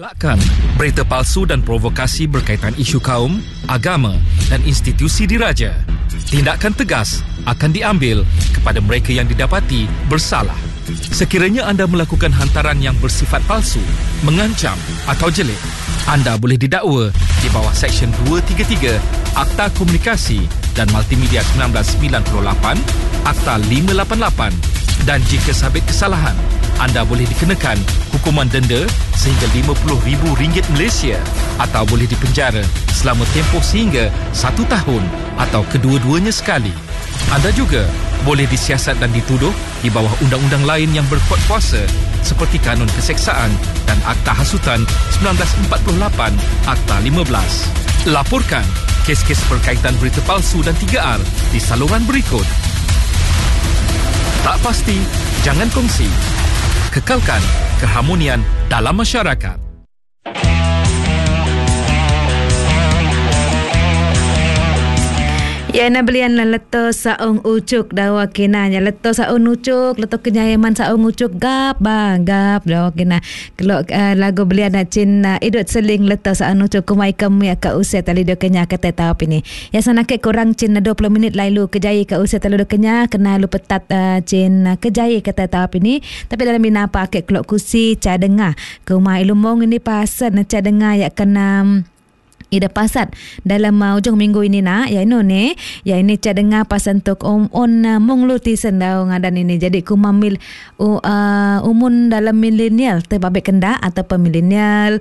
Elakkan berita palsu dan provokasi berkaitan isu kaum, agama dan institusi diraja. Tindakan tegas akan diambil kepada mereka yang didapati bersalah. Sekiranya anda melakukan hantaran yang bersifat palsu, mengancam atau jelik, anda boleh didakwa di bawah Seksyen 233 Akta Komunikasi dan Multimedia 1998, Akta 588, dan jika sabit kesalahan, anda boleh dikenakan hukuman denda sehingga RM50,000 Malaysia atau boleh dipenjara selama tempoh sehingga 1 tahun atau kedua-duanya sekali. Anda juga boleh disiasat dan dituduh di bawah undang-undang lain yang berkuat kuasa seperti Kanun Keseksaan dan Akta Hasutan 1948, Akta 15. Laporkan kes-kes berkaitan berita palsu dan 3R di saluran berikut. Tak pasti, jangan kongsi. Kekalkan keharmonian dalam masyarakat. Ya, na belian la leto saung ucuk dawa kinanya leto saung ucuk leto kenyayaman saung ucuk gap dawa kina kalau lagu belian na cin idut seling leto saung ucuk kumai kamu ya ka usia tali do kenya kata tau ini ya sana ke kurang cin 20 minit lalu kejai ka usia tali do kenya kena lu petat cin kejai kata tau ini tapi dalam bina apa ke kelok kusi ca dengar kumai lumong ini pasan ca dengar ya kena ida pasat dalam ujung minggu ini nak ya ini ya ini ca dengar pasan tok on mongluti sendau ngadan ini jadi ku mamil umun dalam milenial terbabek kendak atau milenial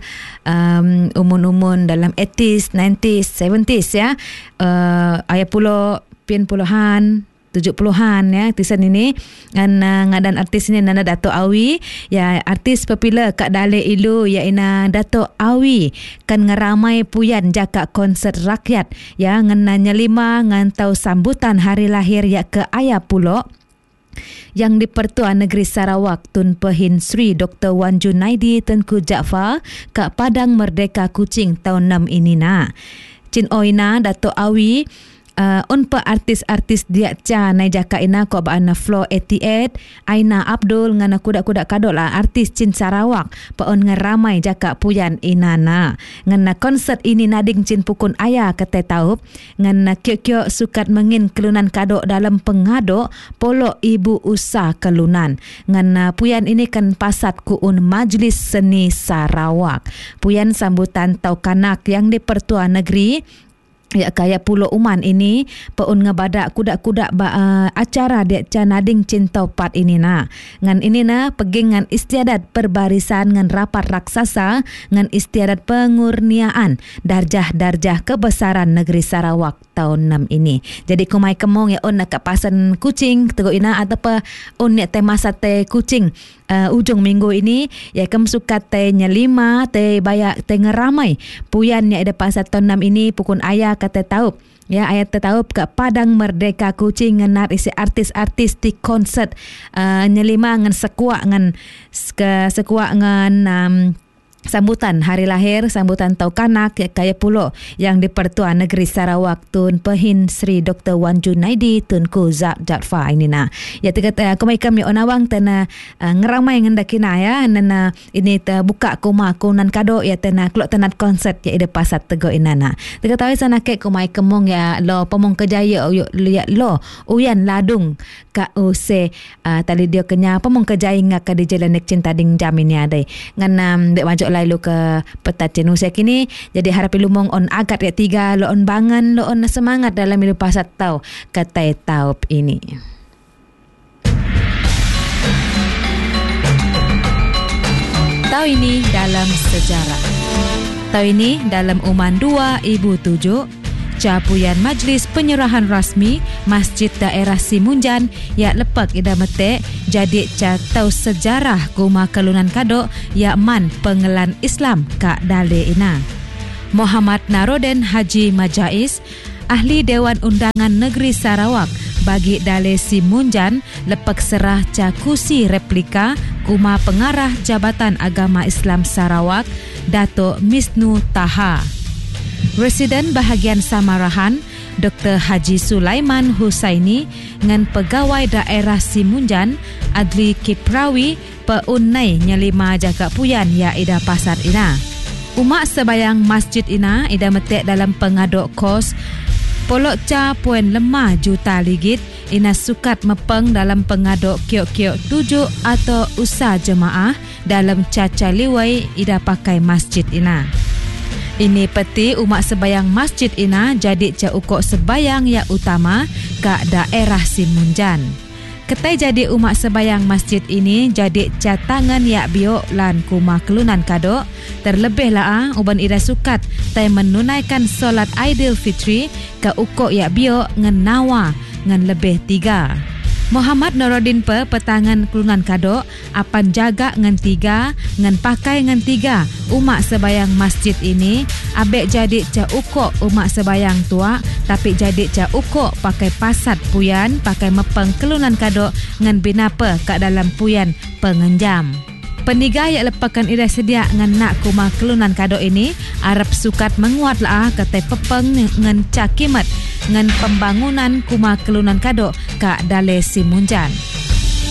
umun dalam 80s 90s 70s ya ayah pulo pian puluhan 70-an ya artisan ini ngadan artis ini nana Dato' Awi ya artis popular Kak Dale Ilu ya ina Dato' Awi kan ngeramai puyan jaka konsert rakyat ya ngena nyelima ngantau sambutan hari lahir ya ke ayah pulo yang di Pertuan Negeri Sarawak Tun Pehin Sri Dr. Wan Junaidi Tengku Jaafar Kak Padang Merdeka Kuching tahun 6 ini na Cin Oina Dato' Awi unpa artis-artis dia ca nai jaka ina ko ba ana Flow 88 Aina Abdul ngana kuda-kuda kadol lah artis Cin Sarawak paon ngeramai jaka puyan inana ngana konsert ini nading cin pukun ayah kata taup ngana kyo-kyo sukat mengin kelunan kadok dalam pengado polo ibu usah kelunan ngana puyan ini kan pasat kuun Majlis Seni Sarawak puyan sambutan tau kanak yang di Pertuan Negeri ya kaya Pulau Uman ini peun ngebadak kuda-kuda acara dia canading cintau pat ini na ngan ini na peging ngan istiadat perbarisan ngan rapat raksasa ngan istiadat pengurniaan darjah-darjah kebesaran negeri Sarawak tahun 6 ini jadi kumai kemong ya on nak pasan kucing tego ina atau on ya tema sate kucing ujung minggu ini ya kem sukat te nyelima te bayak te ngeramai puyan ya ada pasal tahun 6 ini pukun ayah kata taup ya ayat tetaup ke Padang Merdeka Kuching ngenar isi artis-artis di konsert nyelima ngan sekuak ngan sekuak ngan sambutan hari lahir sambutan tau kanak kaya pulo yang di Pertuan Negeri Sarawak Tun Pehin Sri Dr. Wan Junaidi Tunku Jaafar ini na ya tegak kumai kami onawang tena ngeramai ngendakina ya nana ini buka kuma kunan kado ya tena kelok tenat konsert ya ide pasat tego inana tegak tahu sana ke kumai kemong ya lo pemong kejaya ya lo uyan ladung ka use tali dia kenya pemong kejaya ngak di jalan nek cinta ding jamin ya dai ngan dek maju lalu ke petat jenusek ini jadi harapi lumong on agat ya 3 lo on bangan lo on semangat dalam hidup pasat tau kata taup ini. Tahu ini dalam sejarah. Tahu ini dalam Uman 2 Ibu 7 Capuyan Majlis Penyerahan Rasmi Masjid Daerah Simunjan ya lepak ida mete jadi catau sejarah kuma kelunan kado ya man pengelan Islam Kak Dale ina. Muhammad Naroden Haji Majais Ahli Dewan Undangan Negeri Sarawak bagi Dale Simunjan lepak serah cakusi replika kuma pengarah Jabatan Agama Islam Sarawak Dato' Misnu Taha. Residen bahagian Samarahan Dr. Haji Sulaiman Husaini ngan pegawai daerah Simunjan Adli Kiprawi peunai nyelima jaga puyan ya ida pasar ina. Umak sebayang masjid ina ida metek dalam pengaduk kos polok ca poin 5 juta ringgit ina sukat mepeng dalam pengaduk kiok-kiok tujuk atau usaha jemaah dalam caca liwai ida pakai masjid ina. Ini peti umat sebayang masjid ina jadi ca ukok sebayang yang utama ke daerah Simunjan. Ketai jadi umat sebayang masjid ini jadi catangan yak biok lan kuma kelunan kadok. Terlebihlah uban ida sukat tai menunaikan solat Aidilfitri ke ukok yak biok ngan nawa ngan lebih 3. Muhammad Nuruddin petangan kelunan kadok apan jaga ngan 3 ngan pakai ngan 3 umat sebayang masjid ini abek jadi ca ukok umat sebayang tua tapi jadi ca ukok pakai pasat puyan pakai mepeng kelunan kadok ngan binapa kat dalam puyan pengenjam. Peniga yang lepakan ida sedia ngan nak kuma kelunan kadok ini Arab sukat menguat lah kata pepeng ngan cakimat ngan pembangunan kuma kelunan kadok ka Dale Simunjan.